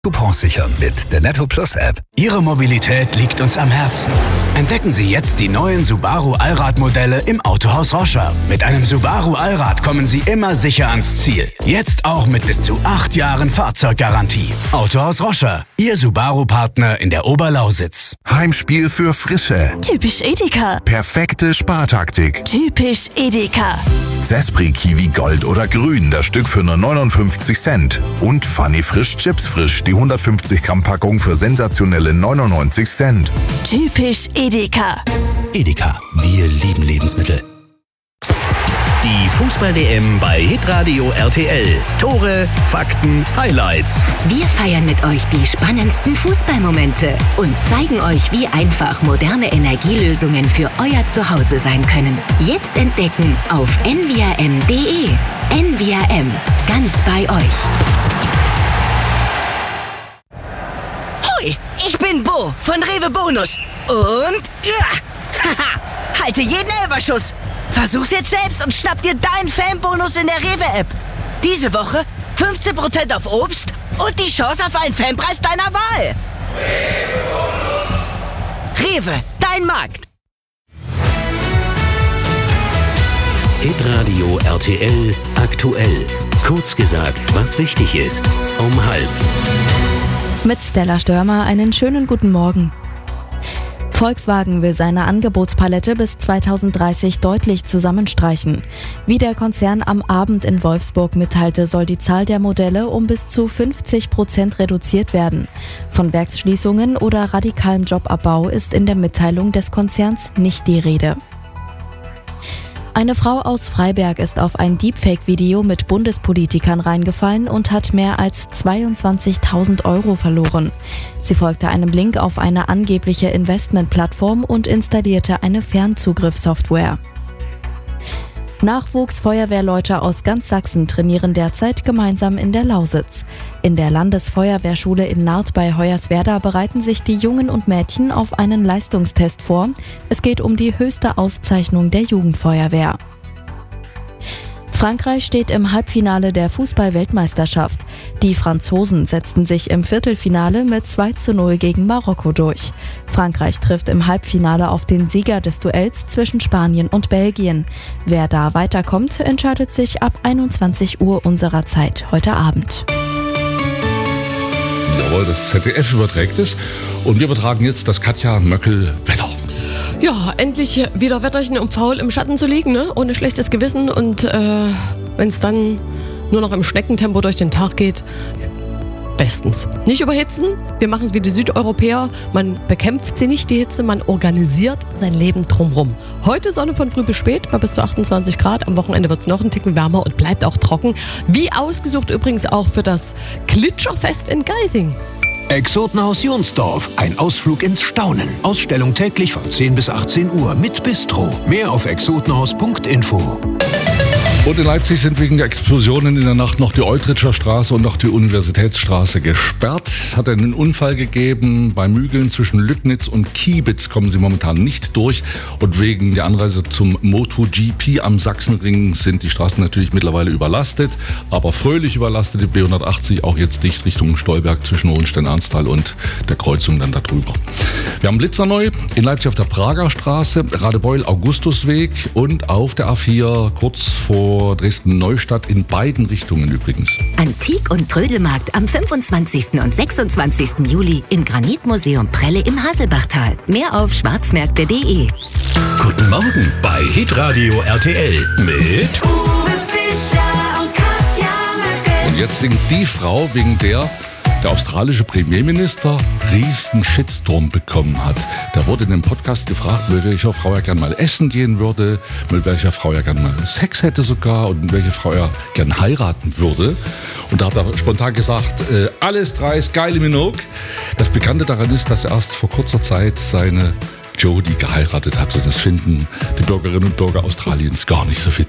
Coupons sichern mit der Netto Plus App. Ihre Mobilität liegt uns am Herzen. Entdecken Sie jetzt die neuen Subaru Allrad-Modelle im Autohaus Roscher. Mit einem Subaru Allrad kommen Sie immer sicher ans Ziel. Jetzt auch mit bis zu 8 Jahren Fahrzeuggarantie. Autohaus Roscher, Ihr Subaru-Partner in der Oberlausitz. Heimspiel für Frische. Typisch Edeka. Perfekte Spartaktik. Typisch Edeka. Zespri Kiwi Gold oder Grün, das Stück für nur 59 Cent. Und Funny Frisch Chips Frisch, die 150 Gramm Packung für sensationelle 99 Cent. Typisch Edeka. Edeka, wir lieben Lebensmittel. Die Fußball-WM bei Hitradio RTL. Tore, Fakten, Highlights. Wir feiern mit euch die spannendsten Fußballmomente und zeigen euch, wie einfach moderne Energielösungen für euer Zuhause sein können. Jetzt entdecken auf nvrm.de. NVRM, ganz bei euch. Hoi, ich bin Bo von Rewe Bonus. Und haha, halte jeden Elferschuss. Versuch's jetzt selbst und schnapp dir deinen Fanbonus in der Rewe-App. Diese Woche 15% auf Obst und die Chance auf einen Fanpreis deiner Wahl. Rewe, dein Markt. Hitradio RTL aktuell. Kurz gesagt, was wichtig ist. Um 12:30. Mit Stella Störmer einen schönen guten Morgen. Volkswagen will seine Angebotspalette bis 2030 deutlich zusammenstreichen. Wie der Konzern am Abend in Wolfsburg mitteilte, soll die Zahl der Modelle um bis zu 50% reduziert werden. Von Werksschließungen oder radikalem Jobabbau ist in der Mitteilung des Konzerns nicht die Rede. Eine Frau aus Freiberg ist auf ein Deepfake-Video mit Bundespolitikern reingefallen und hat mehr als 22.000 € verloren. Sie folgte einem Link auf eine angebliche Investmentplattform und installierte eine Fernzugriffssoftware. Nachwuchsfeuerwehrleute aus ganz Sachsen trainieren derzeit gemeinsam in der Lausitz. In der Landesfeuerwehrschule in Naht bei Hoyerswerda bereiten sich die Jungen und Mädchen auf einen Leistungstest vor. Es geht um die höchste Auszeichnung der Jugendfeuerwehr. Frankreich steht im Halbfinale der Fußball-Weltmeisterschaft. Die Franzosen setzten sich im Viertelfinale mit 2:0 gegen Marokko durch. Frankreich trifft im Halbfinale auf den Sieger des Duells zwischen Spanien und Belgien. Wer da weiterkommt, entscheidet sich ab 21 Uhr unserer Zeit heute Abend. Jawohl, das ZDF überträgt es. Und wir übertragen jetzt das Katja Möckel-Wetter. Ja, endlich wieder Wetterchen, um faul im Schatten zu liegen, ne? Ohne schlechtes Gewissen. Und wenn es dann nur noch im Schneckentempo durch den Tag geht, bestens. Nicht überhitzen, wir machen es wie die Südeuropäer. Man bekämpft sie nicht, die Hitze, man organisiert sein Leben drumherum. Heute Sonne von früh bis spät bei bis zu 28 Grad. Am Wochenende wird es noch einen Ticken wärmer und bleibt auch trocken. Wie ausgesucht übrigens auch für das Glitscherfest in Geising. Exotenhaus Jonsdorf, ein Ausflug ins Staunen. Ausstellung täglich von 10 bis 18 Uhr mit Bistro. Mehr auf exotenhaus.info. Und in Leipzig sind wegen der Explosionen in der Nacht noch die Eutritscher Straße und noch die Universitätsstraße gesperrt. Es hat einen Unfall gegeben bei Mügeln zwischen Lüttnitz und Kiebitz, kommen sie momentan nicht durch. Und wegen der Anreise zum MotoGP am Sachsenring sind die Straßen natürlich mittlerweile überlastet, aber fröhlich überlastet. Die B180 auch jetzt dicht Richtung Stolberg zwischen Hohenstein-Ernsthal und der Kreuzung dann darüber. Wir haben Blitzer neu in Leipzig auf der Prager Straße, Radebeul-Augustusweg und auf der A4 kurz vor Dresden-Neustadt in beiden Richtungen übrigens. Antik- und Trödelmarkt am 25. und 26. Juli im Granitmuseum Prelle im Haselbachtal. Mehr auf schwarzmärkte.de. Guten Morgen bei Hitradio RTL mit Uwe Fischer und Katja Möckel. Und jetzt singt die Frau, wegen der australische Premierminister riesen Shitstorm bekommen hat. Da wurde in dem Podcast gefragt, mit welcher Frau er gerne mal essen gehen würde, mit welcher Frau er gerne mal Sex hätte sogar und mit welcher Frau er gerne heiraten würde. Und da hat er spontan gesagt, alles drei, Kylie Minogue. Das Bekannte daran ist, dass er erst vor kurzer Zeit seine Jodie geheiratet hat. Und das finden die Bürgerinnen und Bürger Australiens gar nicht so witzig.